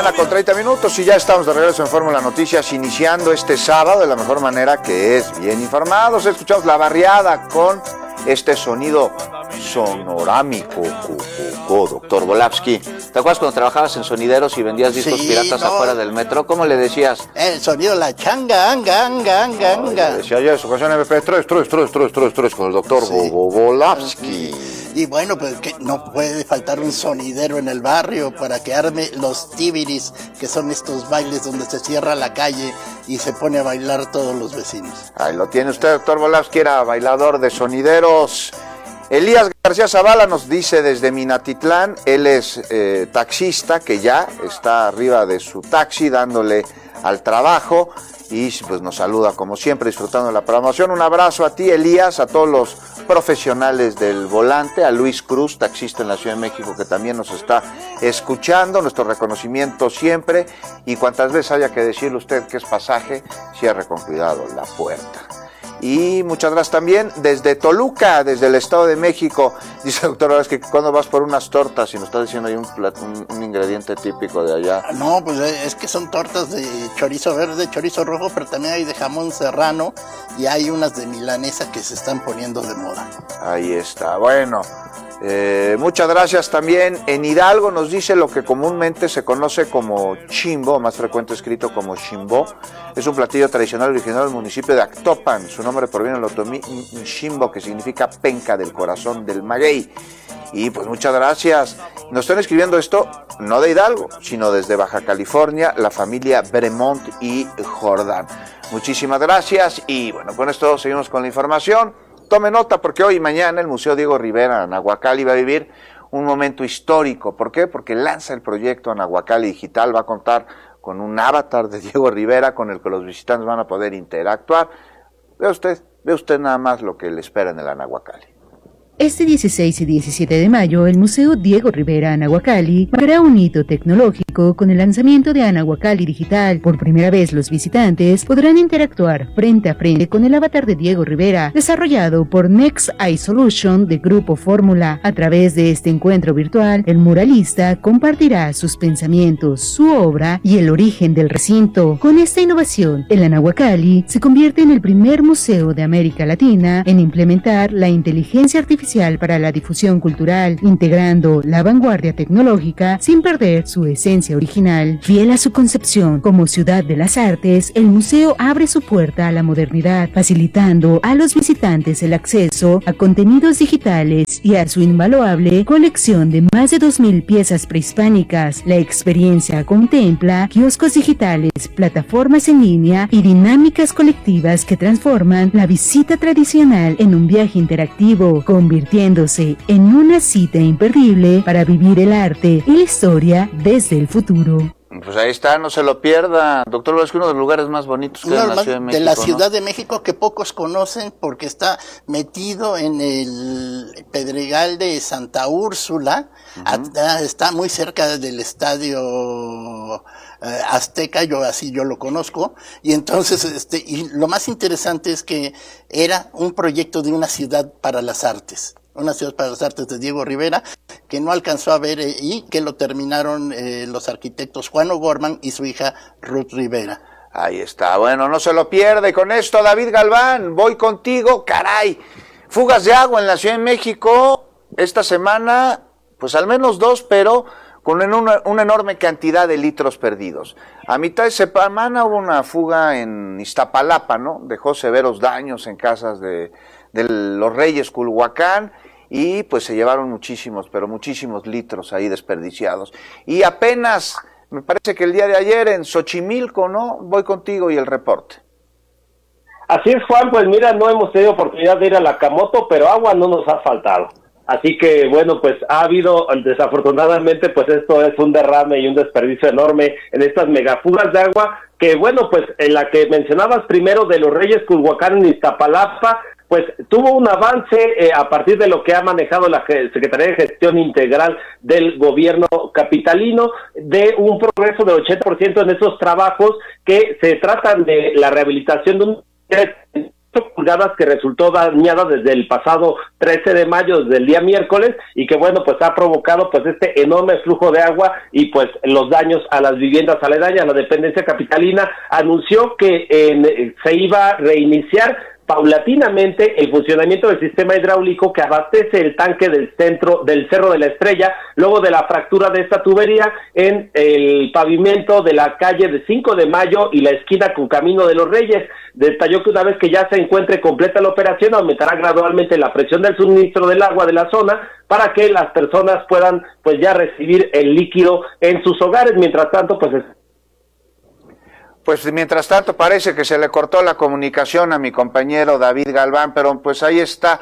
mañana con 30 minutos y ya estamos de regreso en Fórmula Noticias, iniciando este sábado de la mejor manera, que es bien informados. Escuchamos La Barriada con este sonido sonorámico, doctor Volavsky. ¿Te acuerdas cuando trabajabas en sonideros y vendías discos piratas afuera del metro? ¿Cómo le decías? El sonido, la changa, anga. Decía yo, su canción MP3, con el doctor Volavsky. Y bueno, pues que no puede faltar un sonidero en el barrio para que arme los tibiris, que son estos bailes donde se cierra la calle y se pone a bailar todos los vecinos. Ahí lo tiene usted, doctor Volavsky, era bailador de sonideros. Elías García Zavala nos dice desde Minatitlán, él es taxista, que ya está arriba de su taxi dándole al trabajo y pues nos saluda como siempre disfrutando de la programación. Un abrazo a ti, Elías, a todos los profesionales del volante, a Luis Cruz, taxista en la Ciudad de México, que también nos está escuchando. Nuestro reconocimiento siempre, y cuantas veces haya que decirle usted que es pasaje, cierre con cuidado la puerta. Y muchas gracias también desde Toluca, desde el Estado de México. Dice el doctor, es que cuando vas por unas tortas y nos está diciendo ahí un ingrediente típico de allá. No, pues es que son tortas de chorizo verde, chorizo rojo, pero también hay de jamón serrano y hay unas de milanesa que se están poniendo de moda. Ahí está, bueno. Muchas gracias también. En Hidalgo nos dice lo que comúnmente se conoce como chimbo, más frecuente escrito como chimbó. Es un platillo tradicional original del municipio de Actopan. Su nombre proviene del otomí chimbo, que significa penca del corazón del maguey. Y pues muchas gracias. Nos están escribiendo esto no de Hidalgo, sino desde Baja California, la familia Bremont y Jordán. Muchísimas gracias y bueno, con esto seguimos con la información. Tome nota, porque hoy y mañana el Museo Diego Rivera Anahuacalli va a vivir un momento histórico. ¿Por qué? Porque lanza el proyecto Anahuacalli Digital, va a contar con un avatar de Diego Rivera con el que los visitantes van a poder interactuar. Ve usted nada más lo que le espera en el Anahuacalli. Este 16 y 17 de mayo, el Museo Diego Rivera Anahuacalli marcará un hito tecnológico con el lanzamiento de Anahuacalli Digital. Por primera vez, los visitantes podrán interactuar frente a frente con el avatar de Diego Rivera, desarrollado por Next Eye Solution de Grupo Fórmula. A través de este encuentro virtual, el muralista compartirá sus pensamientos, su obra y el origen del recinto. Con esta innovación, el Anahuacalli se convierte en el primer museo de América Latina en implementar la inteligencia artificial para la difusión cultural, integrando la vanguardia tecnológica sin perder su esencia original. Fiel a su concepción como ciudad de las artes, el museo abre su puerta a la modernidad, facilitando a los visitantes el acceso a contenidos digitales y a su invaluable colección de más de 2,000 piezas prehispánicas. La experiencia contempla kioscos digitales, plataformas en línea y dinámicas colectivas que transforman la visita tradicional en un viaje interactivo, convirtiéndose en una cita imperdible para vivir el arte y la historia desde el futuro. Pues ahí está, no se lo pierda. Doctor, es uno de los lugares más bonitos que hay en la Ciudad de México. De la Ciudad de México, que pocos conocen porque está metido en el Pedregal de Santa Úrsula. Está muy cerca del estadio Azteca, yo lo conozco, y entonces y lo más interesante es que era un proyecto de una ciudad para las artes. Una ciudad para las artes de Diego Rivera, que no alcanzó a ver y que lo terminaron los arquitectos Juan O'Gorman y su hija Ruth Rivera. Ahí está, bueno, no se lo pierde. Con esto, David Galván, voy contigo, caray. Fugas de agua en la Ciudad de México esta semana, pues al menos 2, pero con una enorme cantidad de litros perdidos. A mitad de semana hubo una fuga en Iztapalapa, ¿no? Dejó severos daños en casas de los Reyes Culhuacán, y pues se llevaron muchísimos litros ahí desperdiciados. Y apenas, me parece que el día de ayer en Xochimilco, ¿no? Voy contigo y el reporte. Así es, Juan, pues mira, no hemos tenido oportunidad de ir a la Camoto, pero agua no nos ha faltado. Así que, bueno, pues ha habido, desafortunadamente, pues esto es un derrame y un desperdicio enorme en estas megafugas de agua, que bueno, pues en la que mencionabas primero de los Reyes Culhuacán en Iztapalapa, pues tuvo un avance a partir de lo que ha manejado la Secretaría de Gestión Integral del Gobierno capitalino, de un progreso del 80% en esos trabajos que se tratan de la rehabilitación de un pulgadas que resultó dañada desde el pasado 13 de mayo, desde el día miércoles, y que bueno, pues ha provocado pues este enorme flujo de agua y pues los daños a las viviendas aledañas. La dependencia capitalina anunció que se iba a reiniciar paulatinamente el funcionamiento del sistema hidráulico que abastece el tanque del Cerro de la Estrella, luego de la fractura de esta tubería en el pavimento de la calle de 5 de Mayo y la esquina con Camino de los Reyes. Detalló que una vez que ya se encuentre completa la operación, aumentará gradualmente la presión del suministro del agua de la zona para que las personas puedan pues ya recibir el líquido en sus hogares. Mientras tanto, Pues mientras tanto parece que se le cortó la comunicación a mi compañero David Galván, pero pues ahí está,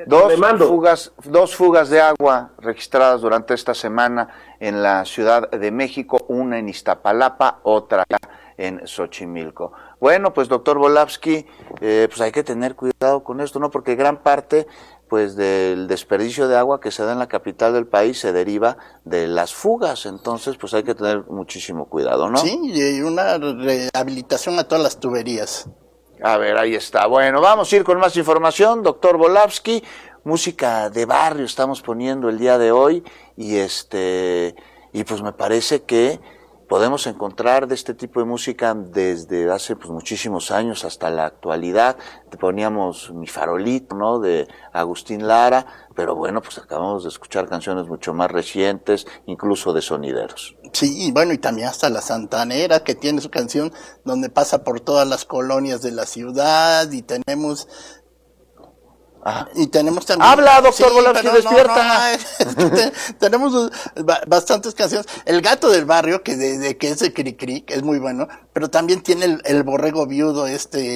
dos fugas de agua registradas durante esta semana en la Ciudad de México, una en Iztapalapa, otra en Xochimilco. Bueno, pues doctor Volavsky, pues hay que tener cuidado con esto, ¿no? Porque gran parte pues del desperdicio de agua que se da en la capital del país se deriva de las fugas, entonces pues hay que tener muchísimo cuidado, ¿no? Sí, y una rehabilitación a todas las tuberías. A ver, ahí está. Bueno, vamos a ir con más información, doctor Volavsky. Música de barrio estamos poniendo el día de hoy y pues me parece que podemos encontrar de este tipo de música desde hace pues muchísimos años hasta la actualidad. Te poníamos Mi Farolito, ¿no?, de Agustín Lara, pero bueno, pues acabamos de escuchar canciones mucho más recientes, incluso de sonideros. Sí, y bueno, y también hasta La Santanera, que tiene su canción donde pasa por todas las colonias de la ciudad, y tenemos... Ajá. Y tenemos también... ¡Habla, doctor Volavsky, despierta! Tenemos bastantes canciones. El Gato del Barrio, que es de Cricri, que es muy bueno, pero también tiene el borrego viudo,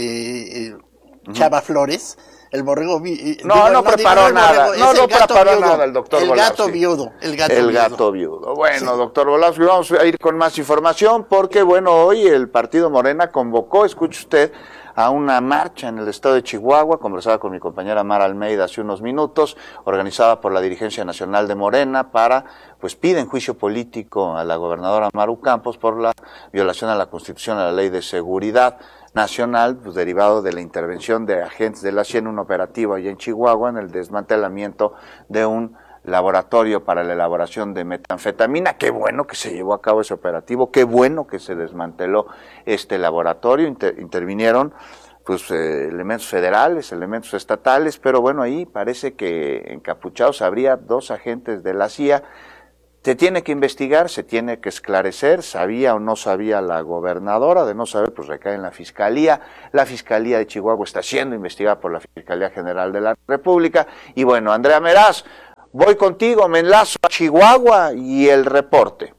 Chava Flores. El borrego viudo. No preparó nada. No preparó nada el doctor Volavsky. El gato viudo. Bueno, sí. Doctor Volavsky, vamos a ir con más información porque, bueno, hoy el partido Morena convocó, escuche usted, a una marcha en el estado de Chihuahua. Conversaba con mi compañera Mara Almeida hace unos minutos, organizada por la dirigencia nacional de Morena pues piden juicio político a la gobernadora Maru Campos por la violación a la Constitución, a la Ley de Seguridad Nacional, pues derivado de la intervención de agentes de la CIA en un operativo allá en Chihuahua en el desmantelamiento de un laboratorio para la elaboración de metanfetamina. Qué bueno que se llevó a cabo ese operativo, qué bueno que se desmanteló este laboratorio, intervinieron pues elementos federales, elementos estatales, pero bueno, ahí parece que encapuchados habría 2 agentes de la CIA. Se tiene que investigar, se tiene que esclarecer, sabía o no sabía la gobernadora. De no saber, pues recae en la Fiscalía. La Fiscalía de Chihuahua está siendo investigada por la Fiscalía General de la República. Y bueno, Andrea Meraz, voy contigo, me enlazo a Chihuahua y el reporte.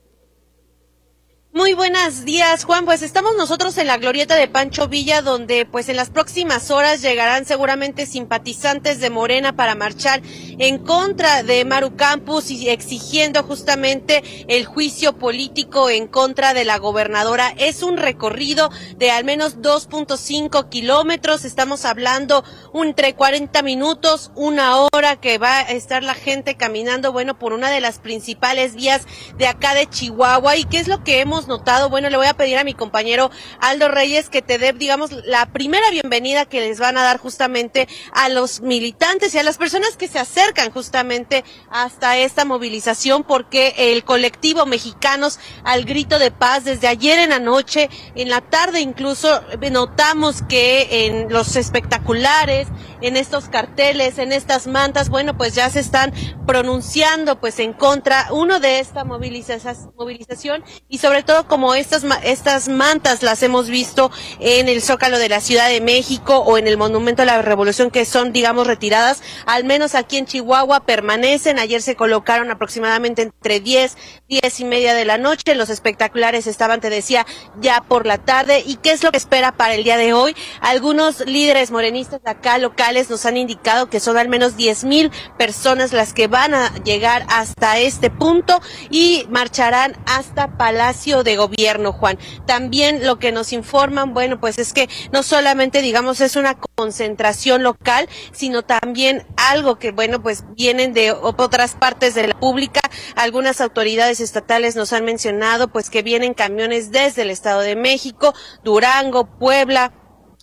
Muy buenos días, Juan. Pues estamos nosotros en la glorieta de Pancho Villa, donde pues en las próximas horas llegarán seguramente simpatizantes de Morena para marchar en contra de Maru Campos y exigiendo justamente el juicio político en contra de la gobernadora. Es un recorrido de al menos 2.5 kilómetros. Estamos hablando entre 40 minutos, 1 hora que va a estar la gente caminando, bueno, por una de las principales vías de acá de Chihuahua. ¿Y qué es lo que hemos notado? Bueno, le voy a pedir a mi compañero Aldo Reyes que te dé, digamos, la primera bienvenida que les van a dar justamente a los militantes y a las personas que se acercan justamente hasta esta movilización, porque el colectivo Mexicanos al Grito de Paz, desde ayer en la noche, en la tarde incluso, notamos que en los espectaculares, en estos carteles, en estas mantas, bueno, pues ya se están pronunciando pues en contra, uno de esta movilización, y sobre todo como estas mantas las hemos visto en el Zócalo de la Ciudad de México o en el Monumento a la Revolución, que son, digamos, retiradas, al menos aquí en Chihuahua permanecen. Ayer se colocaron aproximadamente entre 10 y media de la noche, los espectaculares estaban, te decía, ya por la tarde. ¿Y qué es lo que espera para el día de hoy? Algunos líderes morenistas de acá locales nos han indicado que son al menos 10,000 personas las que van a llegar hasta este punto y marcharán hasta Palacio de Gobierno, Juan. También lo que nos informan, bueno, pues es que no solamente, digamos, es una concentración local, sino también algo que, bueno, pues vienen de otras partes de la República. Algunas autoridades estatales nos han mencionado, pues, que vienen camiones desde el Estado de México, Durango, Puebla,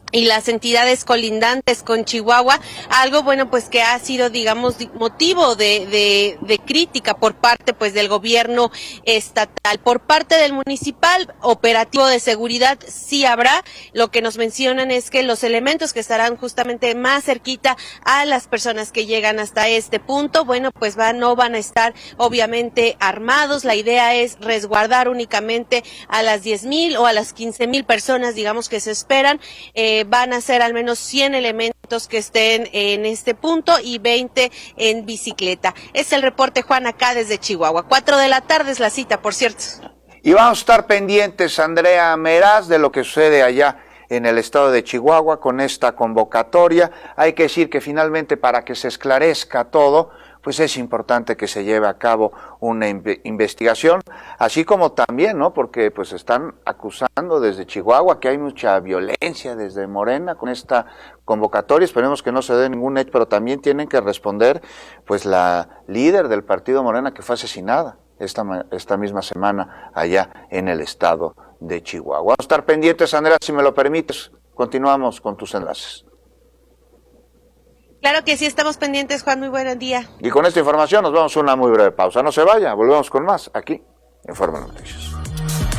y las entidades colindantes con Chihuahua, algo bueno pues que ha sido digamos motivo de crítica por parte pues del gobierno estatal. Por parte del municipal, operativo de seguridad sí habrá. Lo que nos mencionan es que los elementos que estarán justamente más cerquita a las personas que llegan hasta este punto, bueno pues no van a estar obviamente armados. La idea es resguardar únicamente a las 10,000 o a las 15,000 personas digamos que se esperan. Van a ser al menos 100 elementos que estén en este punto y 20 en bicicleta. Es el reporte, Juan, acá desde Chihuahua. 4 de la tarde es la cita, por cierto. Y vamos a estar pendientes, Andrea Meraz, de lo que sucede allá en el estado de Chihuahua con esta convocatoria. Hay que decir que finalmente para que se esclarezca todo, pues es importante que se lleve a cabo una investigación, así como también, ¿no? Porque pues están acusando desde Chihuahua que hay mucha violencia desde Morena con esta convocatoria. Esperemos que no se dé ningún hecho, pero también tienen que responder pues la líder del partido Morena que fue asesinada esta misma semana allá en el estado de Chihuahua. Vamos a estar pendientes, Andrea, si me lo permites. Continuamos con tus enlaces. Claro que sí, estamos pendientes, Juan, muy buen día. Y con esta información nos vamos a una muy breve pausa. No se vaya, volvemos con más aquí en Informa Noticias.